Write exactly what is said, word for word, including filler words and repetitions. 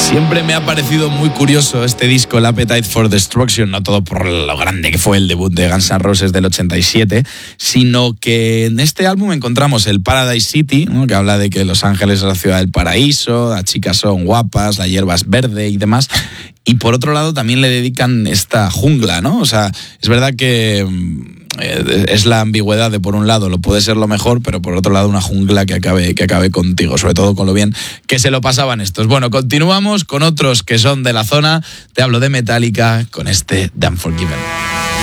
Siempre me ha parecido muy curioso este disco, el Appetite for Destruction, no todo por lo grande que fue el debut de Guns N' Roses del ochenta y siete, sino que en este álbum encontramos el Paradise City, ¿no?, que habla de que Los Ángeles es la ciudad del paraíso, las chicas son guapas, la hierba es verde y demás. Y por otro lado también le dedican esta jungla, ¿no? O sea, es verdad que es la ambigüedad de, por un lado, lo puede ser lo mejor, pero por otro lado una jungla que acabe, que acabe contigo, sobre todo con lo bien que se lo pasaban estos. Bueno, continuamos con otros que son de la zona. Te hablo de Metallica con este The Unforgiven.